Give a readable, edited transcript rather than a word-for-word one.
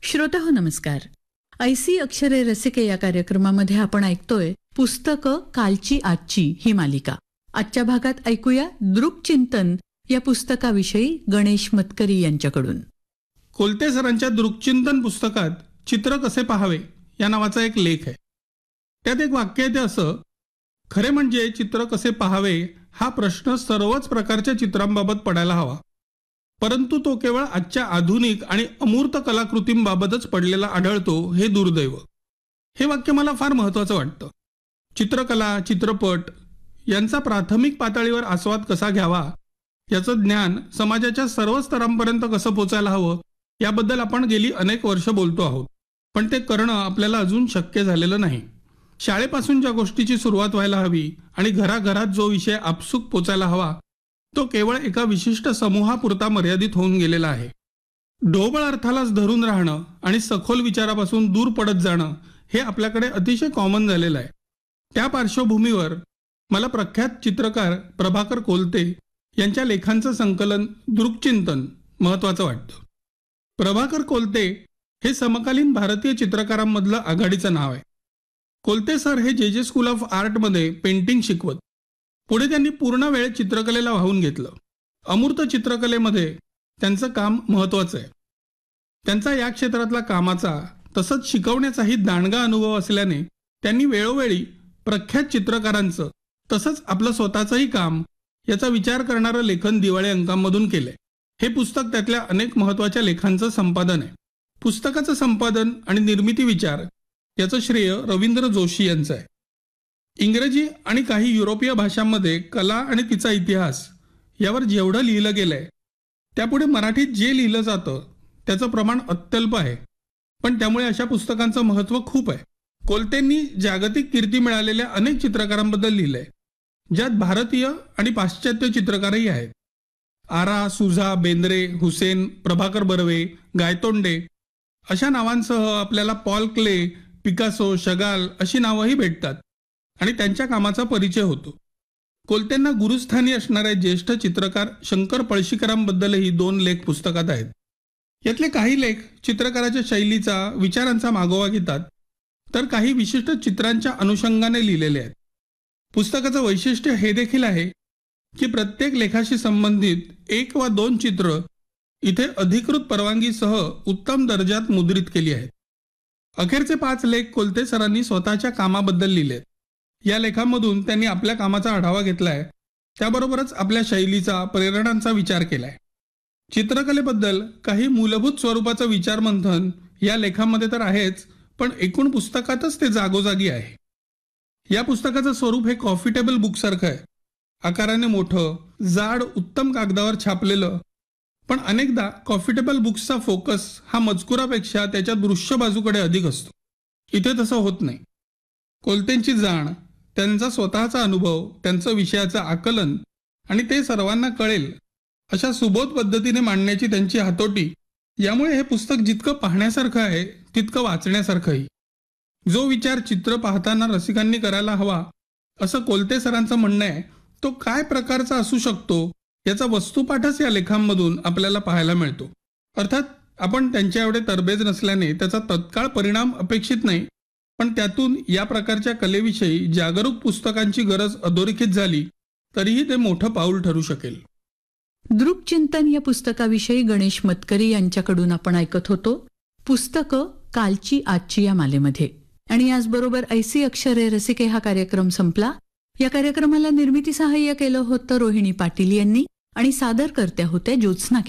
श्रोताहो नमस्कार. ऐसी अक्षरे रसिके या कार्यक्रमामध्ये आपण ऐकतोय पुस्तकं कालची आजची ही मालिका. आजच्या भागात ऐकूया दृक्चिंतन या पुस्तकाविषयी गणेश मतकरी यांच्याकडून. कोलते सरांच्या दृक्चिंतन पुस्तकात चित्र कसे पाहावे या नावाचा एक लेख आहे. त्यात एक वाक्य आहे ते असं: खरे म्हणजे चित्र कसे पाहावे हा प्रश्न सर्वच प्रकारच्या चित्रांबाबत पडायला हवा, परंतु तो केवळ आजच्या आधुनिक आणि अमूर्त कलाकृतींबाबतच पडलेला आढळतो हे दुर्दैव. हे वाक्य मला फार महत्त्वाचं वाटतं. चित्रकला, चित्रपट यांचा प्राथमिक पातळीवर आस्वाद कसा घ्यावा, याचं ज्ञान समाजाच्या सर्व स्तरांपर्यंत कसं पोचायला हवं याबद्दल आपण गेली अनेक वर्ष बोलतो आहोत, पण ते करणं आपल्याला अजून शक्य झालेलं नाही. शाळेपासून ज्या गोष्टीची सुरुवात व्हायला हवी आणि घराघरात जो विषय आपसूक पोचायला हवा तो केवळ एका विशिष्ट समूहापुरता मर्यादित होऊन गेलेला आहे. ढोबळ अर्थालाच धरून राहणं आणि सखोल विचारापासून दूर पडत जाणं हे आपल्याकडे अतिशय कॉमन झालेलं आहे. त्या पार्श्वभूमीवर मला प्रख्यात चित्रकार प्रभाकर कोलते यांच्या लेखांचं संकलन दृक्चिंतन महत्त्वाचं वाटतं. प्रभाकर कोलते हे समकालीन भारतीय चित्रकारांमधलं आघाडीचं नाव आहे. कोलते सर हे जे स्कूल ऑफ आर्टमध्ये पेंटिंग शिकवत पुढे त्यांनी पूर्ण वेळ चित्रकलेला वाहून घेतलं. अमूर्त चित्रकलेमध्ये त्यांचं काम महत्त्वाचं आहे. त्यांचा या क्षेत्रातला कामाचा तसंच शिकवण्याचाही दांडगा अनुभव असल्याने त्यांनी वेळोवेळी प्रख्यात चित्रकारांचं तसंच आपलं स्वतःचंही काम याचा विचार करणारं लेखन दिवाळी अंकांमधून केलंय. हे पुस्तक त्यातल्या अनेक महत्त्वाच्या लेखांचं संपादन आहे. पुस्तकाचं संपादन आणि निर्मिती विचार याचं श्रेय रवींद्र जोशी यांचं आहे. इंग्रजी आणि काही युरोपीय भाषांमध्ये कला आणि तिचा इतिहास यावर जेवढं लिहिलं गेलंय त्यापुढे मराठीत जे लिहिलं जातं त्याचं प्रमाण अत्यल्प आहे, पण त्यामुळे अशा पुस्तकांचं महत्त्व खूप आहे. कोलतेंनी जागतिक कीर्ती मिळालेल्या अनेक चित्रकारांबद्दल लिहिलंय, ज्यात भारतीय आणि पाश्चात्य चित्रकारही आहेत. आरा, सुझा, बेंद्रे, हुसेन, प्रभाकर बर्वे, गायतोंडे अशा नावांसह आपल्याला पॉल क्ले, पिकासो, शगाल अशी नावंही भेटतात आणि त्यांच्या कामाचा परिचय होतो. कोलतेंना गुरुस्थानी असणाऱ्या ज्येष्ठ चित्रकार शंकर पळशीकरांबद्दलही 2 लेख पुस्तकात आहेत. यातले काही लेख चित्रकाराच्या शैलीचा, विचारांचा मागोवा घेतात, तर काही विशिष्ट चित्रांच्या अनुषंगाने लिहिलेले आहेत. पुस्तकाचं वैशिष्ट्य हे देखील आहे की प्रत्येक लेखाशी संबंधित 1 वा 2 चित्र इथे अधिकृत परवानगीसह उत्तम दर्जात मुद्रित केली आहेत. अखेरचे 5 लेख कोलते सरांनी स्वतःच्या कामाबद्दल लिहिलेत. या लेखांमधून त्यांनी आपल्या कामाचा आढावा घेतलाय, त्याबरोबरच आपल्या शैलीचा, प्रेरणांचा विचार केलाय. चित्रकलेबद्दल काही मूलभूत स्वरूपाचं विचारमंथन या लेखांमध्ये तर आहेच, पण एकूण पुस्तकातच ते जागोजागी आहे. या पुस्तकाचं स्वरूप हे कॉफी टेबल बुकसारखं आहे. आकाराने मोठं, जाड, उत्तम कागदावर छापलेलं, पण अनेकदा कॉफी टेबल बुक्सचा फोकस हा मजकुरापेक्षा त्याच्या दृश्य बाजूकडे अधिक असतो. इथे तसं होत नाही. कोलतेंची जाण, त्यांचा स्वतःचा अनुभव, त्यांचं विषयाचं आकलन आणि ते सर्वांना कळेल अशा सुबोध पद्धतीने मांडण्याची त्यांची हातोटी, यामुळे हे पुस्तक जितकं पाहण्यासारखं आहे तितकं वाचण्यासारखंही. जो विचार चित्र पाहताना रसिकांनी करायला हवा असं कोलते सरांचं म्हणणं आहे, तो काय प्रकारचा असू शकतो याचा वस्तुपाठच या लेखांमधून आपल्याला पाहायला मिळतो. अर्थात आपण त्यांच्या एवढे तरबेज नसल्याने त्याचा तत्काळ परिणाम अपेक्षित नाही, पण त्यातून या प्रकारच्या कलेविषयी जागरूक पुस्तकांची गरज अधोरेखित झाली तरीही ते मोठं पाऊल ठरू शकेल. दृक्चिंतन या पुस्तकाविषयी गणेश मतकरी यांच्याकडून आपण ऐकत होतो पुस्तकं कालची आजची या मालेमध्ये. आणि याचबरोबर ऐसी अक्षरे रसिके हा कार्यक्रम संपला. या कार्यक्रमाला निर्मिती सहाय्य केलं होतं रोहिणी पाटील यांनी आणि सादर करत्या होत्या ज्योत्स्ना